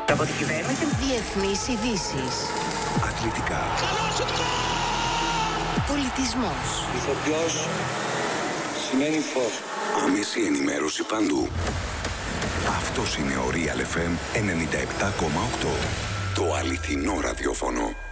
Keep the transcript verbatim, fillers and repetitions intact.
Από την κυβέρνηση. Διεθνείς ειδήσεις. Αθλητικά. Πολιτισμός. Ηθοποιός σημαίνει φως. Άμεση ενημέρωση παντού. Αυτός είναι ο Real εφ εμ ενενήντα επτά κόμμα οκτώ. Το αληθινό ραδιόφωνο.